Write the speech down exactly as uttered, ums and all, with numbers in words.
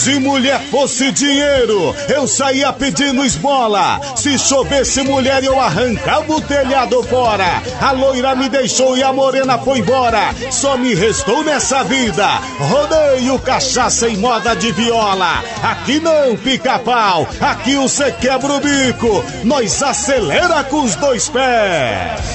Se mulher fosse dinheiro, eu saía pedindo esmola. Se chovesse mulher, eu arrancava o telhado fora. A loira me deixou e a morena foi embora. Só me restou nessa vida rodeio, cachaça e moda de viola. Aqui não pica pau, aqui você quebra o bico. Nós acelera com os dois pés.